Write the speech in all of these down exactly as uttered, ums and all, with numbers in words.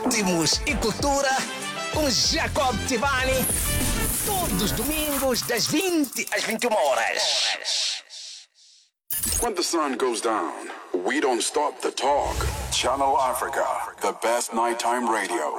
ritmos e cultura com Jacob Tivani. Todos os domingos das vinte às vinte e uma horas. When the sun goes down, we don't stop the talk. Channel Africa, the best nighttime radio.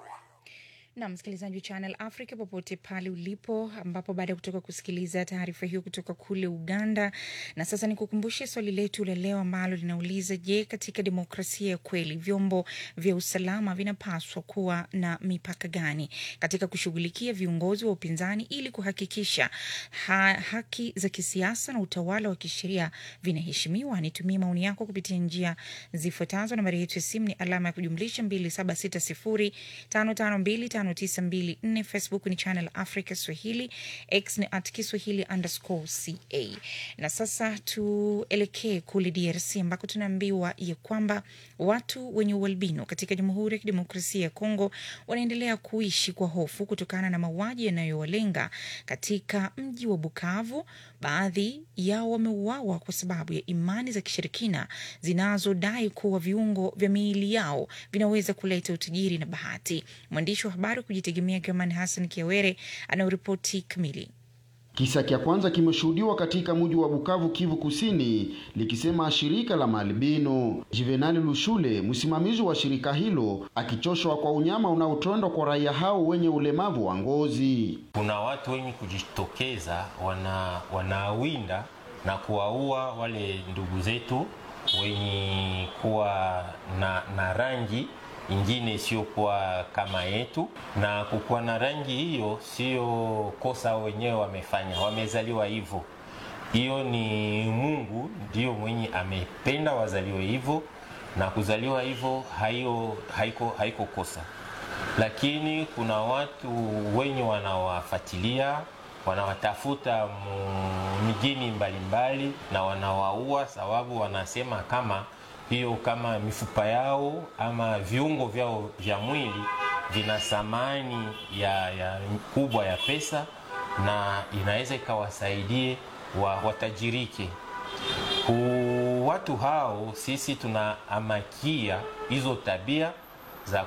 Na msikilizaji wa Channel Africa popote pale ulipo, ambapo baada ya kutoka kusikiliza taarifa hiyo kutoka kule Uganda, na sasa nikukumbushe swali letu la leo ambalo linauliza, je, katika demokrasia ya kweli vyombo vya usalama vinapaswa kuwa na mipaka gani katika kushughulikia viongozi wa upinzani ili kuhakikisha ha haki za kisiasa na utawala wa kisheria vinaheshimiwa? Nitumie maoni yako kupitia njia zifuatazo. Nambari yetu ya simu ni alama ya kujumlisha mbili saba sita sifuri tano tano mbili tano tisa mbili nne. Facebook ni Channel Africa Swahili, X ni at Kiswahili underscore ca. Na sasa tuelekee kule D R C ambako tunaambiwa ya kwamba watu wenye ualbino katika Jamhuri ya Kidemokrasia ya Kongo wanaendelea kuishi kwa hofu kutokana na mauaji yanayowalenga katika mji wa Bukavu. Baadhi yao wameuawa kwa sababu ya imani za kishirikina zinazodai kuwa viungo vya miili yao vinaweza kuleta utajiri na bahati. Mwandishi wa habari kujitegemea German Hassan Kiawere anauripoti kamili. Kisa kia kwanza kimeshuhudiwa katika mji wa Bukavu, Kivu Kusini, likisema shirika la maalbino. Juvenali Lushule, msimamizi wa shirika hilo, akichoshwa kwa unyama unaotendwa kwa raia hao wenye ulemavu wa ngozi. Kuna watu wenye kujitokeza wana wanawinda na kuwaua wale ndugu zetu wenye kuwa na, na rangi ingine sio kwa kama yetu, na kukuwa na rangi hiyo sio kosa wenyewe wamefanya, wamezaliwa hivyo. Hiyo ni Mungu ndio mwenye amependa wazaliwe hivyo, na kuzaliwa hivyo hayo haiko haiko kosa. Lakini kuna watu wenye wanawafuatilia, wanawatafuta mijini mbalimbali na wanawaua sababu wanasema kama hiyo kama mifupa yao ama viungo vyao vya mwili vina thamani ya, ya kubwa ya pesa na inaweza ikawasaidie wa, watajirike. Ku watu hao sisi tunaamakia hizo tabia za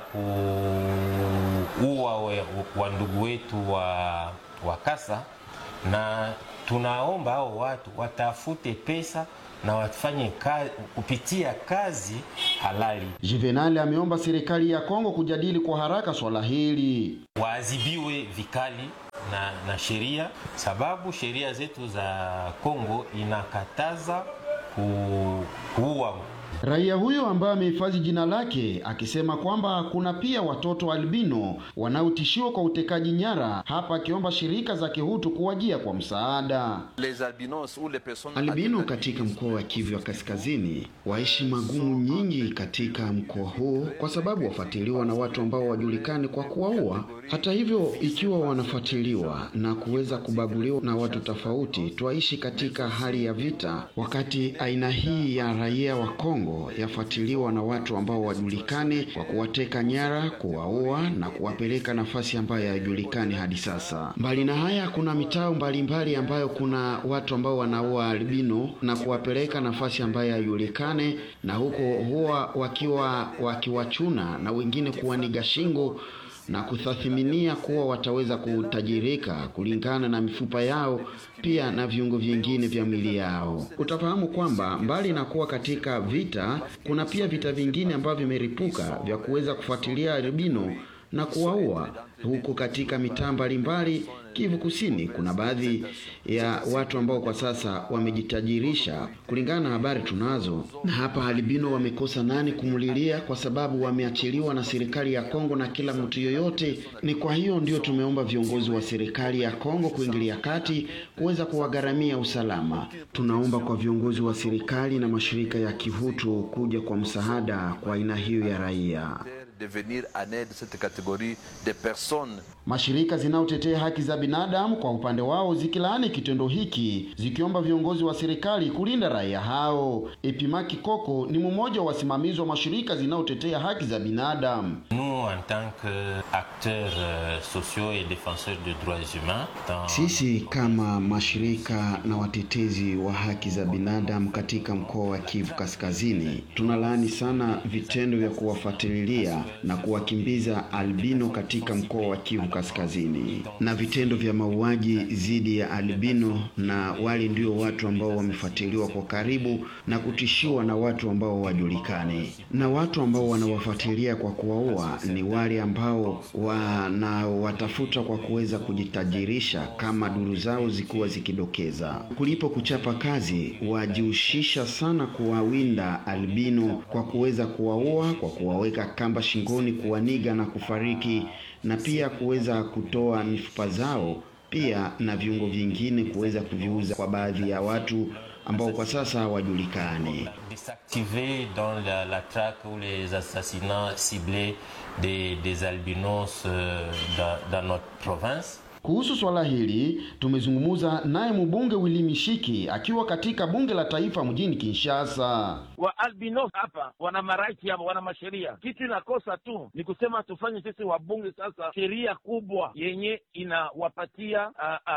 kuua wa ndugu wetu wa, wa kasa, na tunaomba hao watu watafute pesa na wafanye kazi kupitia kazi halali. Juvenali ameomba serikali ya Kongo kujadili kwa haraka swala hili, waadhibiwe vikali na, na sheria, sababu sheria zetu za Kongo inakataza kuua. Raia huyo ambaye amehifadhi jina lake akisema kwamba kuna pia watoto albino wanaotishiwa kwa utekaji nyara, hapa akiomba shirika za kihutu kuwajia kwa msaada. Albino katika mkoa wa Kivu ya Kaskazini waishi magumu nyingi katika mkoa huu kwa sababu wafuatiliwa na watu ambao wajulikani kwa kuwaua. Hata hivyo, ikiwa wanafuatiliwa na kuweza kubaguliwa na watu tofauti, tuaishi katika hali ya vita, wakati aina hii ya raia wa Kongo yafuatiliwa na watu ambao wajulikane kwa kuwateka nyara, kuwaua na kuwapeleka nafasi ambayo hayajulikani hadi sasa. Mbali na haya, kuna mitao mbalimbali ambayo kuna watu ambao wanaua albino na kuwapeleka nafasi ambayo hayajulikane, na huko huwa wakiwa wakiwachuna na wengine kuwaniga shingo na kutathiminia kuwa wataweza kutajirika kulingana na mifupa yao pia na viungo vingine vya mwili yao. Utafahamu kwamba mbali na kuwa katika vita, kuna pia vita vingine ambavyo vimeripuka vya kuweza kufuatilia albino na kuwaua. Huko katika mitaa mbalimbali Kivu Kusini kuna baadhi ya watu ambao kwa sasa wamejitajirisha kulingana na habari tunazo, na hapa albino wamekosa nani kumulilia kwa sababu wameachiliwa na serikali ya Kongo na kila mtu yoyote. Ni kwa hiyo ndio tumeomba viongozi wa serikali ya Kongo kuingilia kati kuweza kuwagharamia usalama. Tunaomba kwa viongozi wa serikali na mashirika ya kihutu kuja kwa msaada kwa aina hiyo ya raia. de venir en aide cette catégorie de personnes. Mashirika zinaotetea haki za binadamu kwa upande wao zikilaani kitendo hiki, zikiomba viongozi wa serikali kulinda raia hao. Epimaki Koko ni mmoja wa wasimamizi wa mashirika zinaotetea haki za binadamu. Nous en tant qu'acteurs sociaux et défenseurs de droits humains, sisi kama mashirika na watetezi wa haki za binadamu katika mkoa wa Kivu Kaskazini tunalaani sana vitendo vya kuwafuatilia na kuwakimbiza albino katika mkoa wa Kivu Kaskazini. Na vitendo vya mauaji dhidi ya albino, na wale ndio watu ambao wamefuatiliwa kwa karibu na kutishiwa na watu ambao wajulikane. Na watu ambao wanawafuatilia kwa kuwaua ni wale ambao wanawatafuta kwa kuweza kujitajirisha, kama duru zao zikuwa zikidokeza. Kulipo kuchapa kazi, wajihusisha sana kuwawinda albino kwa kuweza kuwaua, kwa kuwaweka kamba shingoni, kuwaniga na kufariki, na pia kuweza kutoa mifupa zao, pia na viungo vingine kuweza kuviuza kwa baadhi ya watu ambao kwa sasa hawajulikane. Désactiver dans la, la traque ou les assassinats ciblés des, des albinos euh, dans, dans notre province. Kuhusu swala hili tumezungumza naye mbunge Willy Mishiki akiwa katika bunge la taifa mjini Kinshasa. Wa albinos hapa wana maraiki hapa, wana masheria. Kitu inakosa tu ni kusema tufanye sisi wabunge sasa sheria kubwa yenye inawapatia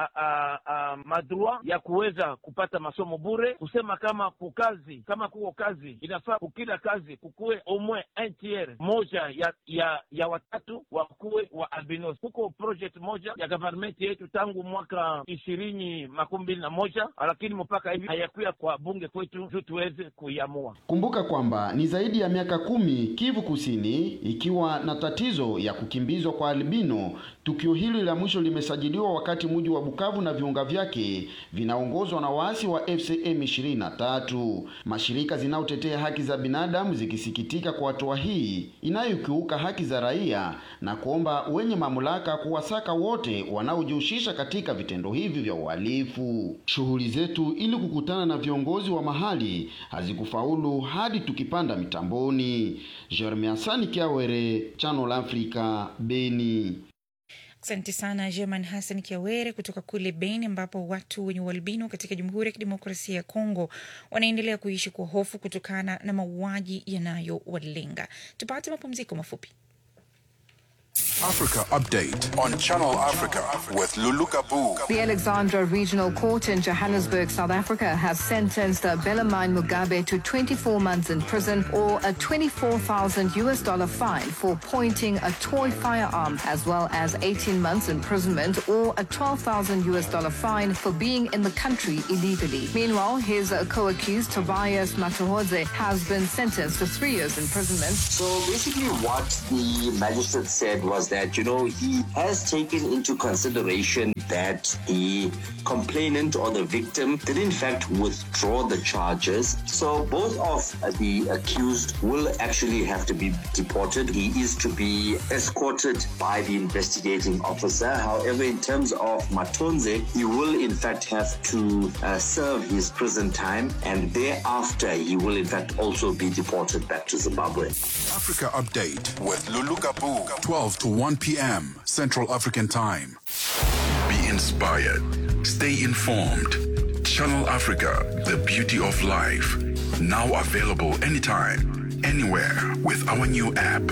madrua ya kuweza kupata masomo bure, kusema kama kukazi, kama kuko kazi inafaa kukila kazi kukue omwe un tiers moja ya ya, ya watatu wakuwe wa albinos. Kuko project moja ya government yetu tangu mwaka ishirini makumi mbili na moja, lakini mpaka hivi hayakuya kwa bunge kwetu juu tuweze kuiamua. Kumbuka kwamba ni zaidi ya miaka kumi Kivu Kusini ikiwa na tatizo ya kukimbizwa kwa albino. Tukio hili la mwisho limesajiliwa wakati mji wa Bukavu na viunga vyake vinaongozwa na waasi wa F C M ishirini na tatu. Mashirika zinazotetea haki za binadamu zikisikitika kwa hatua hii inayokiuka haki za raia na kuomba wenye mamlaka kuwasaka wote wanaojihusisha katika vitendo hivi vya uhalifu. Shughuli zetu ili kukutana na viongozi wa mahali hazikufaulu hadi tukipanda mitamboni. Jeremy Sani Kiawere, Channel Africa, Beni. Asante sana German Hassan Kiawere kutoka kule Beni, ambapo watu wenye ualbino katika Jamhuri ya Kidemokrasia ya Kongo wanaendelea kuishi kwa hofu kutokana na mauaji yanayowalenga. Tupate mapumziko mafupi. Africa Update on Channel Africa with Lulu Kabu. The Alexandra Regional Court in Johannesburg, South Africa, has sentenced Bellarmine Mugabe to twenty-four months in prison or a twenty-four thousand US dollar fine for pointing a toy firearm, as well as eighteen months imprisonment or a twelve thousand US dollar fine for being in the country illegally. Meanwhile, his co-accused Tobias Matuhodze has been sentenced to three years imprisonment. So basically what the magistrate said was that, you know, he has taken into consideration that the complainant or the victim did in fact withdraw the charges. So both of the accused will actually have to be deported. He is to be escorted by the investigating officer. However, in terms of Matonze, he will in fact have to uh, serve his prison time, and thereafter he will in fact also be deported back to Zimbabwe. Africa Update with Lulu Kabu, twelve to one p.m. Central African Time. Be inspired. Stay informed. Channel Africa, the beauty of life. Now available anytime, anywhere with our new app.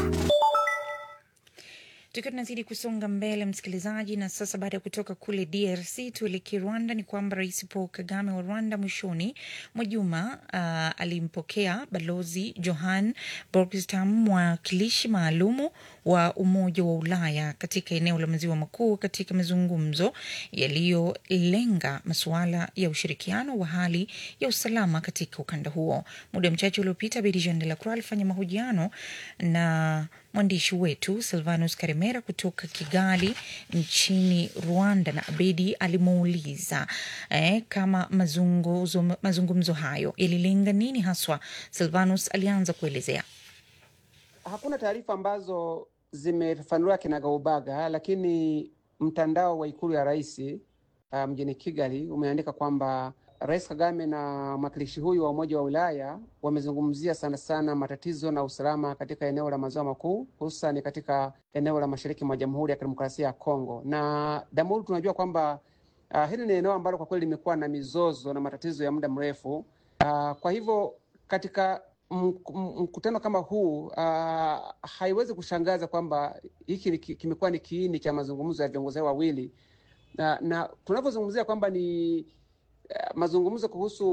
Tukiwa tunazidi kusonga mbele msikilizaji, na sasa baada ya kutoka kule D R C tuelekee Rwanda. Ni kwamba Rais Paul Kagame wa Rwanda mwishoni mwa juma uh, alimpokea Balozi Johan Borgstam, mwakilishi maalumu wa Umoja wa Ulaya katika eneo la Maziwa Makuu, katika mazungumzo yaliyolenga masuala ya ushirikiano wa hali ya usalama katika ukanda huo. Muda mchache uliopita, Bedi Jean de la Croix alifanya mahojiano na mwandishi wetu Silvanus Karemera kutoka Kigali nchini Rwanda, na Abedi alimuuliza eh, kama mazungumzo, mazungumzo hayo yalilenga nini haswa. Silvanus alianza kuelezea. Hakuna taarifa ambazo zimefafanuliwa kinagaubaga, lakini mtandao wa ikulu ya rais uh, mjini Kigali umeandika kwamba Rais Kagame na mwakilishi huyu wa Umoja wa Ulaya wamezungumzia sana sana matatizo na usalama katika eneo la Maziwa Makuu, hususan katika eneo la mashariki mwa Jamhuri ya Kidemokrasia ya Kongo. Na Damuru, tunajua kwamba uh, hili ni eneo ambalo kwa kweli limekuwa na mizozo na matatizo ya muda mrefu. Uh, kwa hivyo katika mkutano kama huu uh, haiwezi kushangaza kwamba hiki kimekuwa ni kiini cha mazungumzo ya viongozi wawili, na, na tunapozungumzia kwamba ni uh, mazungumzo kuhusu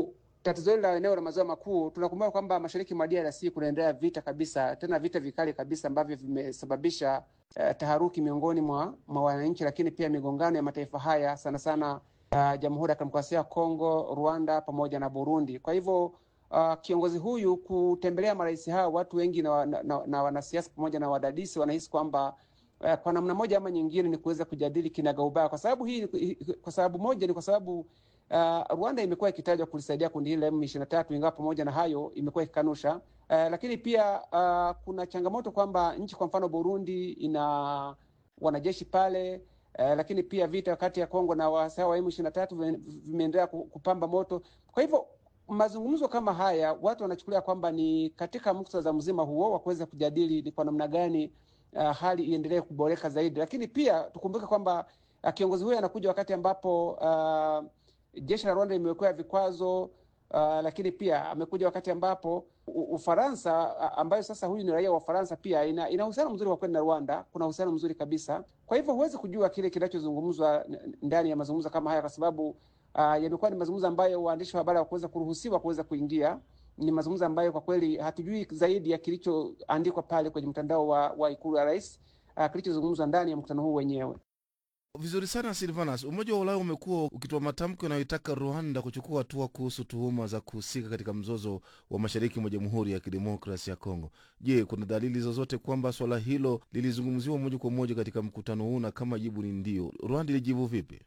tatizo hili la eneo la maziwa makuu, tunakumbuka kwamba mashariki mwa D R C kunaendelea vita kabisa, tena vita vikali kabisa ambavyo vimesababisha uh, taharuki miongoni mwa, mwa wananchi, lakini pia migongano ya mataifa haya sana sana uh, Jamhuri ya Kidemokrasia ya Kongo, Rwanda pamoja na Burundi. Kwa hivyo uh, kiongozi huyu kutembelea marais hao, watu wengi na, na, na, na wanasiasa pamoja na wadadisi wanahisi kwamba uh, kwa namna moja ama nyingine ni kuweza kujadili kinagaubaga. Kwa sababu hii kwa sababu moja ni kwa sababu Uh, Rwanda imekuwa ikitajwa kulisaidia kundi hili la M ishirini na tatu, ingawa pamoja na hayo imekuwa ikikanusha. Uh, lakini pia uh, kuna changamoto kwamba nchi kwa mfano Burundi ina wanajeshi pale, uh, lakini pia vita kati ya Kongo na waasi wa M ishirini na tatu vimeendelea kupamba moto. Kwa hivyo mazungumzo kama haya watu wanachukulia kwamba ni katika muktadha mzima huo wa kuweza kujadili ni kwa namna gani uh, hali iendelee kuboreka zaidi. Lakini pia tukumbuke kwamba uh, kiongozi huyu anakuja wakati ambapo uh, jeshi la Rwanda limewekwa vikwazo, uh, lakini pia amekuja wakati ambapo Ufaransa uh, ambayo sasa huyu ni raia wa Ufaransa pia ina, ina uhusiano mzuri wa kweli na Rwanda, kuna uhusiano mzuri kabisa. Kwa hivyo huwezi kujua kile kinachozungumzwa ndani ya mazungumzo kama haya, kwa sababu uh, yamekuwa ni mazungumzo ambayo waandishi wa habari hawakuweza kuruhusiwa kuweza kuingia. Ni mazungumzo ambayo kwa kweli hatujui zaidi ya kilichoandikwa pale kwenye mtandao wa, wa Ikulu ya Rais, uh, kilichozungumzwa ndani ya mkutano huu wenyewe. Vizuri sana Silvanus. Umoja wa Ulaya umekuwa ukitoa matamko yanayotaka Rwanda kuchukua hatua kuhusu tuhuma za kuhusika katika mzozo wa mashariki mwa Jamhuri ya Kidemokrasia ya Kongo. Je, kuna dalili zozote kwamba swala hilo lilizungumziwa moja kwa moja katika mkutano huu, na kama jibu ni ndio, Rwanda ilijibu vipi?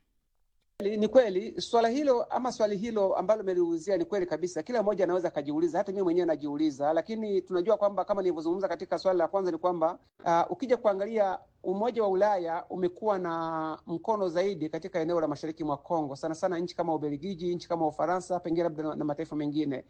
Ni kweli swala hilo ama swali hilo ambalo umeliulizia ni kweli kabisa. Kila mmoja anaweza kujiuliza, hata mimi mwenyewe najiuliza, lakini tunajua kwamba kama nilivyozungumza katika swali la kwanza ni kwamba uh, ukija kuangalia Umoja wa Ulaya umekuwa na mkono zaidi katika eneo la mashariki mwa Kongo, sana sana nchi kama Ubelgiji, nchi kama Ufaransa, pengine labda na, na mataifa mengine.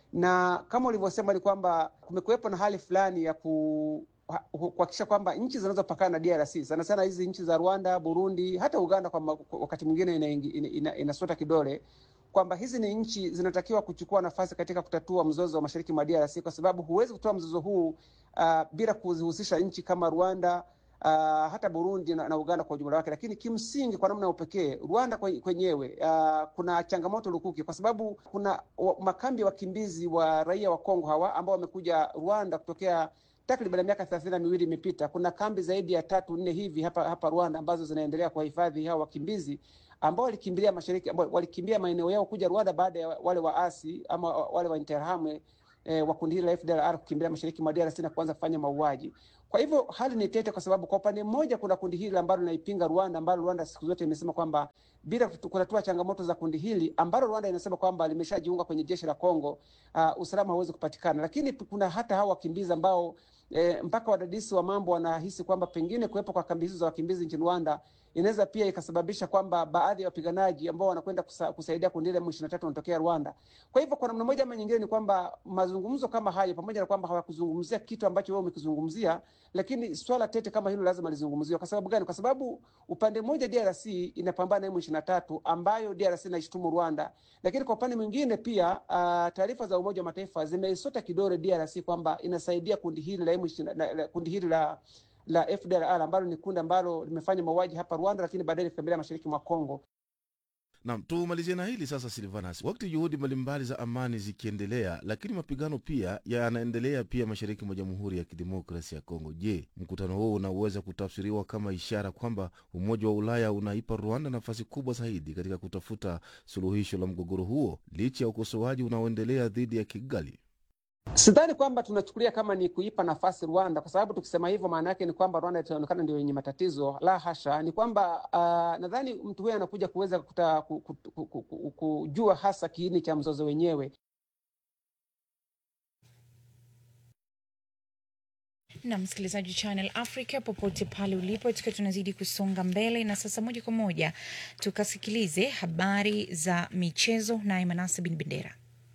Na kama ulivyosema ni kwamba kumekuwepo na hali fulani ya ku kuhakikisha kwamba nchi zinazopakana na D R C, sana sana hizi nchi za Rwanda, Burundi, hata Uganda kwa wakati mwingine inasota ina, ina, ina kidole kwamba hizi ni nchi zinatakiwa kuchukua nafasi katika kutatua mzozo wa mashariki mwa D R C, kwa sababu huwezi kutoa mzozo huu uh, bila kuzihusisha nchi kama Rwanda, uh, hata Burundi na, na Uganda kwa ujumla wake. Lakini kimsingi kwa namna upekee Rwanda kwenyewe uh, kuna changamoto lukuki, kwa sababu kuna makambi ya wakimbizi wa raia wa Kongo hawa ambao wamekuja Rwanda kutokea takriban miaka thelathini na miwili imepita. Kuna kambi zaidi ya tatu nne hivi hapa hapa Rwanda ambazo zinaendelea kuhifadhi hao wakimbizi ambao walikimbilia mashariki, ambao walikimbia maeneo yao kuja Rwanda baada ya wale waasi ama wale wa Interahamwe eh, wa kundi la F D L R kukimbilia mashariki mwa D R C na kuanza kufanya mauaji. Kwa hivyo hali ni tete, kwa sababu kwa upande mmoja kuna kundi hili ambalo linaipinga Rwanda, ambalo Rwanda siku zote imesema kwamba bila kutatua changamoto za kundi hili ambalo Rwanda inasema kwamba limeshajiunga kwenye jeshi la Kongo, uh, usalama hauwezi kupatikana. Lakini kuna hata hao wakimbizi ambao E, mpaka wadadisi wa mambo wanahisi kwamba pengine kuwepo kwa kambi hizo za wakimbizi nchini Rwanda inaweza pia ikasababisha kwamba baadhi ya wapiganaji ambao wanakwenda kusa, kusaidia kundi la M ishirini na tatu wanatokea Rwanda. Kwa hivyo kwa namna moja ama nyingine ni kwamba mazungumzo kama haya, pamoja na kwamba hawakuzungumzia kitu ambacho wewe umekizungumzia, lakini swala tete kama hilo lazima lizungumziwe. Kwa sababu gani? Kwa sababu upande mmoja D R C inapambana na M ishirini na tatu ambayo D R C inaishtumu Rwanda, lakini kwa upande mwingine pia uh, taarifa za Umoja wa Mataifa zimeisota kidole D R C kwamba inasaidia kundi hili la M ishirini na tatu, kundi hili la la F D L R ambalo ni kundi ambalo limefanya mauaji hapa Rwanda, lakini baadaye likakimbilia mashariki mwa Kongo. Naam, tumalizie na hili sasa Silvanus. Wakati juhudi mbalimbali za amani zikiendelea, lakini mapigano pia yanaendelea pia mashariki mwa Jamhuri ya Kidemokrasia ya Kongo. Je, mkutano huu unaweza kutafsiriwa kama ishara kwamba Umoja wa Ulaya unaipa Rwanda nafasi kubwa zaidi katika kutafuta suluhisho la mgogoro huo licha ya ukosoaji unaoendelea dhidi ya Kigali? Sidhani kwamba tunachukulia kama ni kuipa nafasi Rwanda, kwa sababu tukisema hivyo maana yake ni kwamba Rwanda itaonekana ndio yenye matatizo. La hasha, ni kwamba uh, nadhani mtu huyu anakuja kuweza kuta, ku, ku, ku, ku, ku, kujua hasa kiini cha mzozo wenyewe. Na msikilizaji Channel Africa popote pale ulipo, tukiwa tunazidi kusonga mbele, na sasa moja kwa moja tukasikilize habari za michezo na Manase bin Bendera.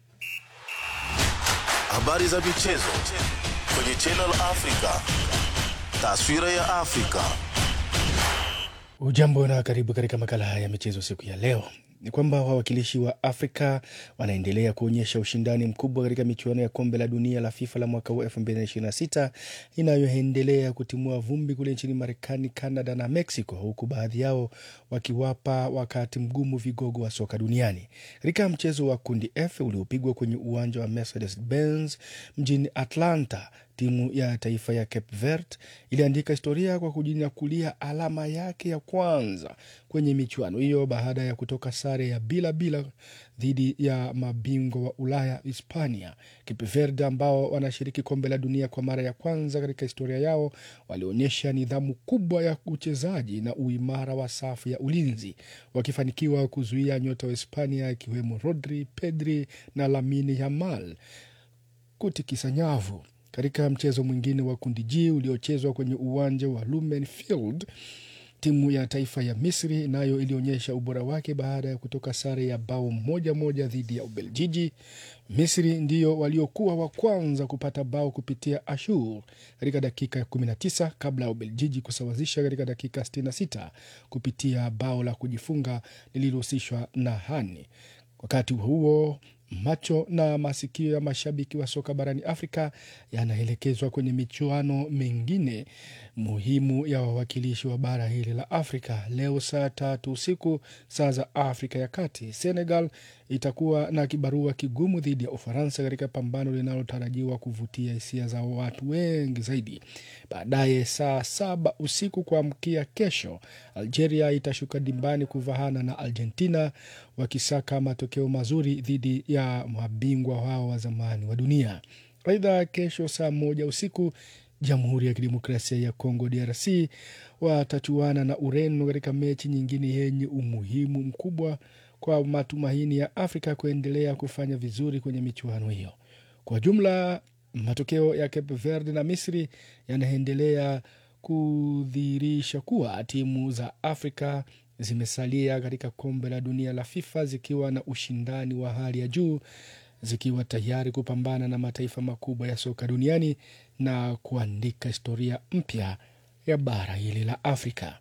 Habari za michezo kwenye Channel Africa. Taswira ya Afrika. Ujambo na karibu katika makala haya ya michezo siku ya leo. ni kwamba wawakilishi wa Afrika wanaendelea kuonyesha ushindani mkubwa katika michuano ya kombe la dunia la FIFA la mwaka huu elfu mbili ishirini na sita inayoendelea kutimua vumbi kule nchini Marekani, Canada na Mexico, huku baadhi yao wakiwapa wakati mgumu vigogo wa soka duniani. Katika mchezo wa kundi F uliopigwa kwenye uwanja wa Mercedes-Benz mjini Atlanta, timu ya taifa ya Cape Verde iliandika historia kwa kujinyakulia alama yake ya kwanza kwenye michuano hiyo baada ya kutoka sare ya bila bila dhidi ya mabingwa wa Ulaya Hispania. Cape Verde ambao wanashiriki kombe la dunia kwa mara ya kwanza katika historia yao walionyesha nidhamu kubwa ya uchezaji na uimara wa safu ya ulinzi, wakifanikiwa kuzuia nyota wa Hispania ikiwemo Rodri, Pedri na Lamine Yamal kutikisa nyavu. Katika mchezo mwingine wa kundi G uliochezwa kwenye uwanja wa Lumen Field, timu ya taifa ya Misri nayo ilionyesha ubora wake baada ya kutoka sare ya bao moja moja dhidi ya Ubeljiji. Misri ndio waliokuwa wa kwanza kupata bao kupitia Ashur katika dakika ya kumi na tisa kabla ya Ubeljiji kusawazisha katika dakika sitini na sita kupitia bao la kujifunga lililohusishwa na Hani. Wakati huo macho na masikio ya mashabiki wa soka barani Afrika yanaelekezwa kwenye michuano mengine muhimu ya wawakilishi wa bara hili la Afrika. Leo saa tatu usiku saa za Afrika ya Kati, Senegal itakuwa na kibarua kigumu dhidi ya Ufaransa katika pambano linalotarajiwa kuvutia hisia za watu wengi zaidi. Baadaye saa saba usiku kuamkia kesho, Algeria itashuka dimbani kuvahana na Argentina wakisaka matokeo mazuri dhidi ya mabingwa wao wa zamani wa dunia. Aidha, kesho saa moja usiku Jamhuri ya Kidemokrasia ya Kongo D R C watachuana na Ureno katika mechi nyingine yenye umuhimu mkubwa kwa matumaini ya Afrika kuendelea kufanya vizuri kwenye michuano hiyo. Kwa jumla, matokeo ya Cape Verde na Misri yanaendelea kudhihirisha kuwa timu za Afrika zimesalia katika kombe la dunia la FIFA zikiwa na ushindani wa hali ya juu, zikiwa tayari kupambana na mataifa makubwa ya soka duniani na kuandika historia mpya ya bara hili la Afrika.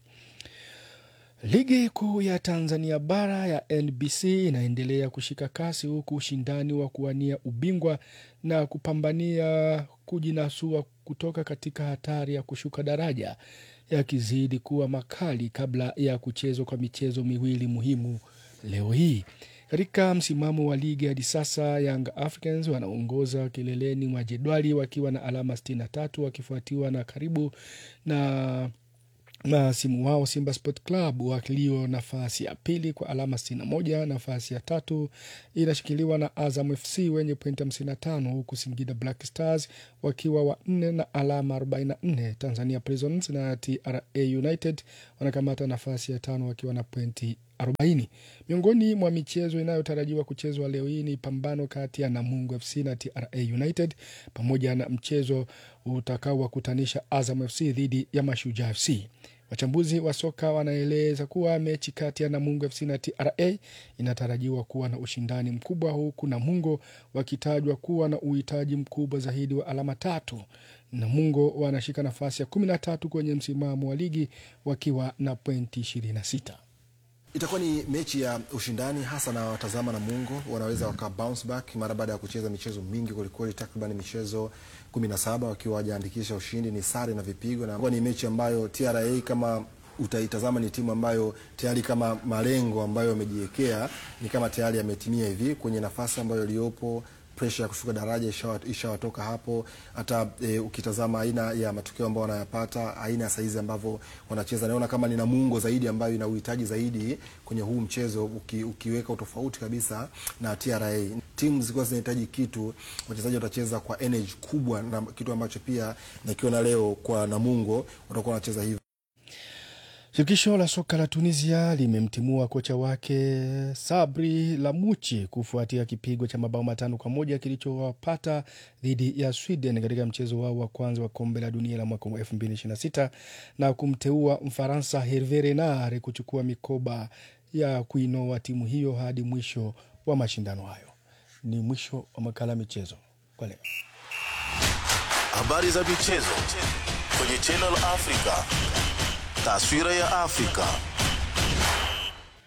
Ligi kuu ya Tanzania bara ya N B C inaendelea kushika kasi huku ushindani wa kuwania ubingwa na kupambania kujinasua kutoka katika hatari ya kushuka daraja yakizidi kuwa makali kabla ya kuchezwa kwa michezo miwili muhimu leo hii. Katika msimamo wa ligi hadi sasa, Young Africans wanaongoza kileleni mwa jedwali wakiwa na alama sitini na tatu wakifuatiwa na karibu na na simu wao Simba Sport Club wakilio nafasi ya pili kwa alama sitini na moja. Nafasi ya tatu inashikiliwa na Azam F C wenye pointi hamsini na tano huku Singida Black Stars wakiwa wa nne na alama arobaini na nne. Tanzania Prisons na T R A United wanakamata nafasi ya tano wakiwa na pointi arobaini. Miongoni mwa michezo inayotarajiwa kuchezwa leo hii ni pambano kati ya Namungo F C na T R A United pamoja na mchezo utakao wakutanisha Azam F C dhidi ya Mashujaa F C. Wachambuzi wa soka wanaeleza kuwa mechi kati ya Namungo F C na T R A inatarajiwa kuwa na ushindani mkubwa, huku Namungo wakitajwa kuwa na uhitaji mkubwa zaidi wa alama tatu. Namungo wanashika nafasi ya kumi na tatu kwenye msimamo wa ligi wakiwa na pointi ishirini na sita. Itakuwa ni mechi ya ushindani hasa na watazama Namungo wanaweza waka bounce back mara baada ya kucheza michezo mingi kulikweli, takriban michezo kumi na saba wakiwa hawajaandikisha ushindi, ni sare na vipigo. Na ni mechi ambayo T R A kama utaitazama ni timu ambayo tayari kama malengo ambayo wamejiwekea ni kama tayari yametimia hivi kwenye nafasi ambayo iliyopo. Pressure ya kushuka daraja ishawatoka hapo. Hata e, ukitazama aina ya matokeo ambayo wanayapata, aina ya saizi ambavyo wanacheza, naona kama ni Namungo zaidi ambayo ina uhitaji zaidi kwenye huu mchezo uki, ukiweka utofauti kabisa na T R A. Timu zilikuwa zinahitaji kitu, wachezaji watacheza kwa energy kubwa, na kitu ambacho pia nakiona leo kwa Namungo watakuwa wanacheza hivyo. Shirikisho la soka la Tunisia limemtimua kocha wake Sabri Lamouchi kufuatia kipigo cha mabao matano kwa moja kilichowapata dhidi ya Sweden katika mchezo wao wa kwanza wa kombe la dunia la mwaka elfu mbili ishirini na sita na kumteua Mfaransa Hervé Renard kuchukua mikoba ya kuinoa timu hiyo hadi mwisho wa mashindano hayo. Ni mwisho wa makala michezo kwa leo. Habari za michezo kwenye Channel Africa. Taswira ya Afrika.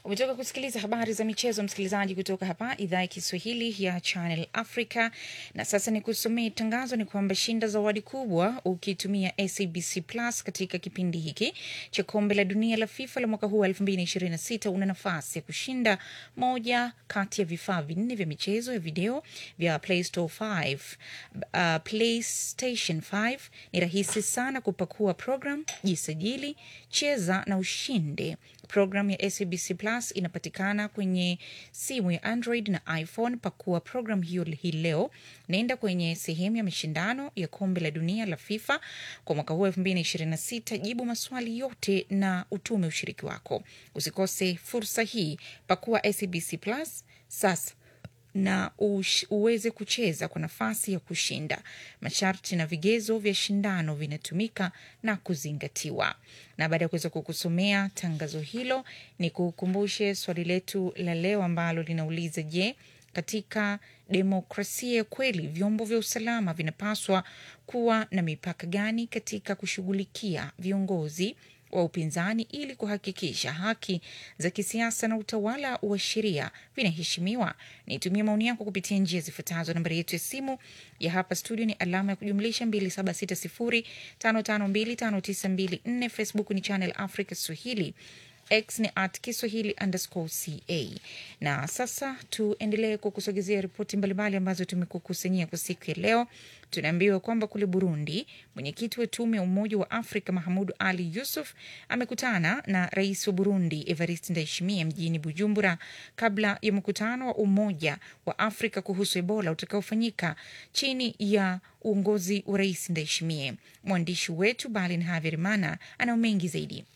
Umetoka kusikiliza habari za michezo, msikilizaji, kutoka hapa idhaa ya Kiswahili ya Channel Africa. Na sasa ni kusomea tangazo ni kwamba shinda zawadi kubwa ukitumia S A B C Plus katika kipindi hiki cha kombe la dunia la FIFA la mwaka huu elfu mbili ishirini na sita. Una nafasi ya kushinda moja kati ya vifaa vinne vya michezo ya video vya Play Store five, uh, PlayStation five. Ni rahisi sana kupakua program, jisajili, cheza na ushinde. Program ya S A B C Plus inapatikana kwenye simu ya Android na iPhone. Pakua program hiyo hii leo. Nenda kwenye sehemu ya mashindano ya kombe la dunia la FIFA kwa mwaka huu elfu mbili ishirini na sita. Jibu maswali yote na utume ushiriki wako. Usikose fursa hii. Pakua S A B C Plus sasa na ush, uweze kucheza kwa nafasi ya kushinda. Masharti na vigezo vya shindano vinatumika na kuzingatiwa. Na baada ya kuweza kukusomea tangazo hilo, ni kukumbushe swali letu la leo ambalo linauliza, je, katika demokrasia kweli vyombo vya usalama vinapaswa kuwa na mipaka gani katika kushughulikia viongozi wa upinzani ili kuhakikisha haki za kisiasa na utawala wa sheria vinaheshimiwa? Nitumie maoni yako kupitia njia zifuatazo. Nambari yetu ya simu ya hapa studio ni alama ya kujumlisha mbili saba sita sifuri tano tano mbili tano tisa mbili nne. Facebook ni Channel Africa Swahili. X ni at Kiswahili underscore ca. Na sasa tuendelee kukusogezea ripoti mbalimbali ambazo tumekukusanyia kwa siku ya leo. Tunaambiwa kwamba kule Burundi, mwenyekiti wa tume ya Umoja wa Afrika Mahamudu Ali Yusuf amekutana na rais wa Burundi Evariste Ndayishimiye mjini Bujumbura kabla ya mkutano wa Umoja wa Afrika kuhusu Ebola utakaofanyika chini ya uongozi wa Rais Ndayishimiye. Mwandishi wetu Balin Haverimana ana mengi zaidi.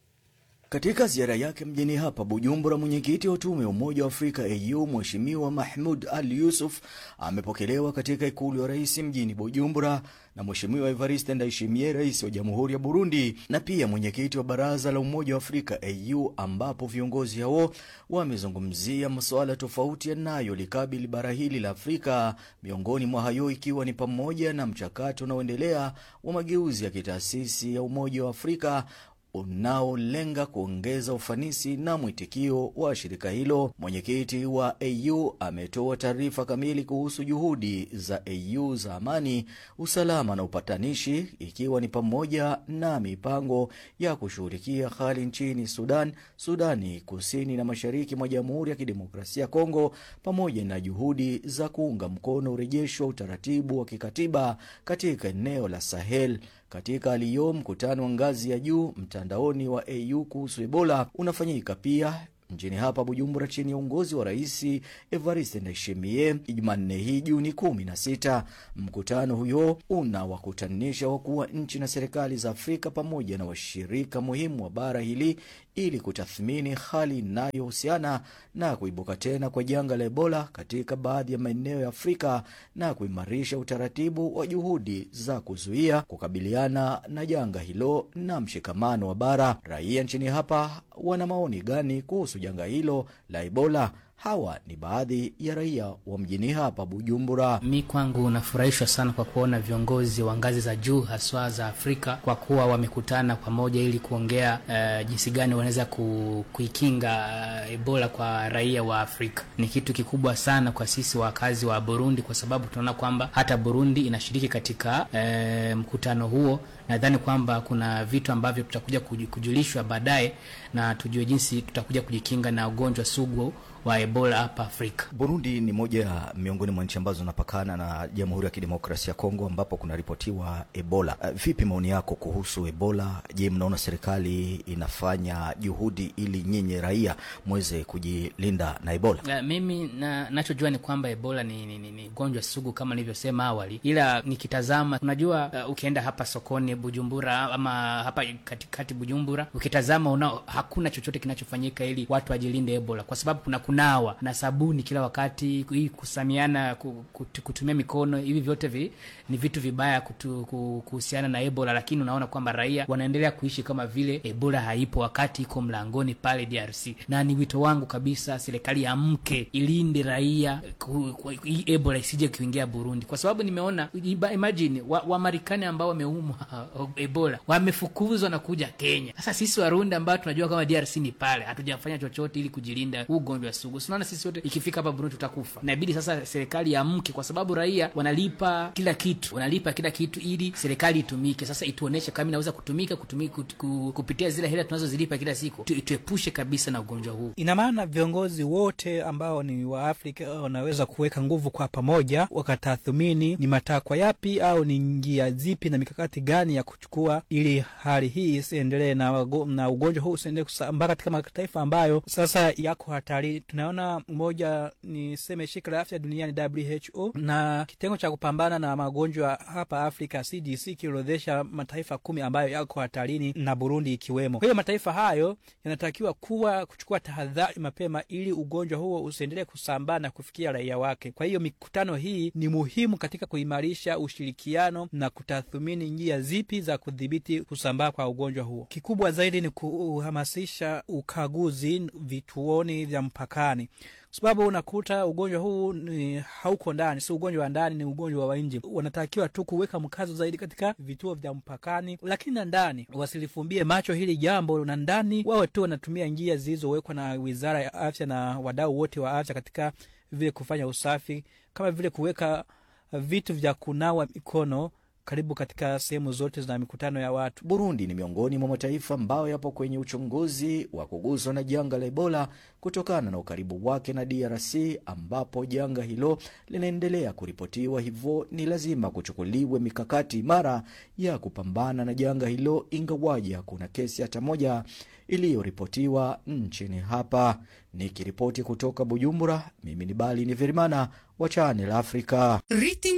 Katika ziara yake mjini hapa Bujumbura, mwenyekiti wa tume ya Umoja wa Afrika A U Mheshimiwa Mahmoud Ali Yusuf amepokelewa katika ikulu ya rais mjini Bujumbura na Mheshimiwa Evariste Ndayishimiye, rais wa Jamhuri ya Burundi, na pia mwenyekiti wa Baraza la Umoja wa Afrika A U, ambapo viongozi hao wamezungumzia masuala tofauti yanayolikabili bara hili la Afrika, miongoni mwa hayo ikiwa ni pamoja na mchakato unaoendelea wa mageuzi ya kitaasisi ya Umoja wa Afrika unaolenga kuongeza ufanisi na mwitikio wa shirika hilo. Mwenyekiti wa A U ametoa taarifa kamili kuhusu juhudi za A U za amani, usalama na upatanishi, ikiwa ni pamoja na mipango ya kushughulikia hali nchini Sudan, Sudani Kusini na mashariki mwa Jamhuri ya Kidemokrasia ya Kongo, pamoja na juhudi za kuunga mkono urejesho wa utaratibu wa kikatiba katika eneo la Sahel. Katika aliyo mkutano wa ngazi ya juu mtandaoni wa A U kuhusu Ebola unafanyika pia mjini hapa Bujumbura chini ya uongozi wa Rais Evariste Ndayishimiye Jumanne hii Juni kumi na sita. Mkutano huyo unawakutanisha wakuu wa nchi na serikali za Afrika pamoja na washirika muhimu wa bara hili ili kutathmini hali inayohusiana na kuibuka tena kwa janga la Ebola katika baadhi ya maeneo ya Afrika na kuimarisha utaratibu wa juhudi za kuzuia kukabiliana na janga hilo na mshikamano wa bara. Raia nchini hapa wana maoni gani kuhusu janga hilo la Ebola? Hawa ni baadhi ya raia wa mjini hapa Bujumbura. Mi kwangu nafurahishwa sana kwa kuona viongozi wa ngazi za juu haswa za Afrika kwa kuwa wamekutana pamoja ili kuongea uh, jinsi gani wanaweza ku, kuikinga uh, Ebola kwa raia wa Afrika. Ni kitu kikubwa sana kwa sisi wakazi wa Burundi, kwa sababu tunaona kwamba hata Burundi inashiriki katika uh, mkutano huo. Nadhani kwamba kuna vitu ambavyo tutakuja kujulishwa baadaye na tujue jinsi tutakuja kujikinga na ugonjwa sugu wa Ebola hapa Afrika. Burundi ni moja miongoni mwa nchi ambazo zinapakana na Jamhuri ya Kidemokrasia ya Kongo ambapo kuna ripotiwa Ebola. Uh, vipi maoni yako kuhusu Ebola? Je, mnaona serikali inafanya juhudi ili nyinyi raia muweze kujilinda na Ebola? Uh, mimi na nachojua ni kwamba Ebola ni ni, ni, ni gonjwa sugu kama nilivyosema awali. Ila nikitazama, unajua uh, ukienda hapa sokoni Bujumbura ama hapa katikati Bujumbura, ukitazama una, hakuna chochote kinachofanyika ili watu wajilinde Ebola, kwa sababu kuna kunawa na sabuni kila wakati, kusamiana, kutumia mikono, hivi vyote vi, ni vitu vibaya kuhusiana na Ebola, lakini unaona kwamba raia wanaendelea kuishi kama vile Ebola haipo wakati iko mlangoni pale D R C. Na ni wito wangu kabisa, serikali ya mke ilinde raia hii Ebola isije kuingia Burundi, kwa sababu nimeona, imagine wa, wa Marekani ambao wameumwa Ebola wamefukuzwa na kuja Kenya. Sasa sisi Warundi ambao tunajua kama D R C ni pale, hatujafanya chochote ili kujilinda ugonjwa sugu. Unaona sisi wote ikifika hapa Burundi tutakufa. Inabidi sasa serikali ya mke, kwa sababu raia wanalipa kila kitu, wanalipa kila kitu ili serikali itumike. Sasa ituoneshe kama inaweza kutumika kutumika kupitia zile hela tunazozilipa kila siku, tuepushe kabisa na ugonjwa huu. Ina maana viongozi wote ambao ni wa Afrika wanaweza kuweka nguvu kwa pamoja, wakatathmini ni matakwa yapi au ni njia zipi na mikakati gani ya kuchukua ili hali hii isiendelee na, na ugonjwa huu usiendelee kusambaa katika mataifa ambayo sasa yako hatari. Tunaona mmoja ni sema shirika la afya duniani W H O na kitengo cha kupambana na magonjwa hapa Afrika C D C kiorodhesha mataifa kumi ambayo yako hatarini na Burundi ikiwemo. Kwa hiyo mataifa hayo yanatakiwa kuwa kuchukua tahadhari mapema ili ugonjwa huo usiendelee kusambaa na kufikia raia wake. Kwa hiyo mikutano hii ni muhimu katika kuimarisha ushirikiano na kutathmini njia zipi za kudhibiti kusambaa kwa ugonjwa huo. Kikubwa zaidi ni kuhamasisha ukaguzi vituoni vya mpakani, sababu unakuta ugonjwa huu ni hauko ndani, si ugonjwa wa ndani, ni ugonjwa wa nje. Wanatakiwa tu kuweka mkazo zaidi katika vituo vya mpakani, lakini na ndani wasilifumbie macho hili jambo, na ndani wawe tu wanatumia njia zilizowekwa na Wizara ya Afya na wadau wote wa afya katika vile kufanya usafi, kama vile kuweka vitu vya kunawa mikono karibu katika sehemu zote za mikutano ya watu. Burundi ni miongoni mwa mataifa ambayo yapo kwenye uchunguzi wa kuguswa na janga la Ebola kutokana na ukaribu wake na D R C, ambapo janga hilo linaendelea kuripotiwa. Hivyo ni lazima kuchukuliwe mikakati imara ya kupambana na janga hilo, ingawaje kuna kesi hata moja iliyoripotiwa nchini hapa. Nikiripoti kutoka Bujumbura, mimi ni Bali ni Verimana wa Channel Africa.